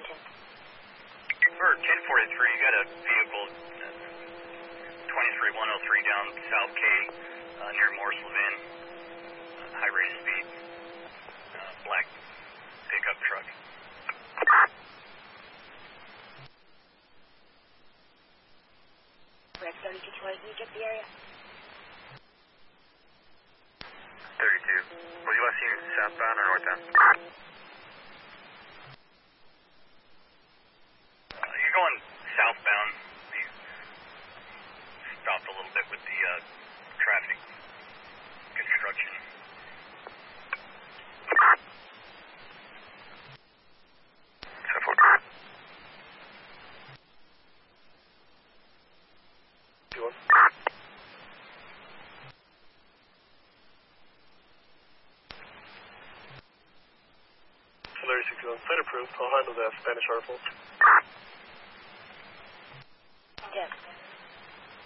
Arlington. For 1043, you got a vehicle, 23103 down South K, near Morris Levin, high rate of speed, black pickup truck. Rex 7228, can you check the area? 32. Was you last seen southbound or northbound? You're going southbound. You stopped a little bit with the traffic construction. Larry 61, site approved. I'll handle that Spanish rifle.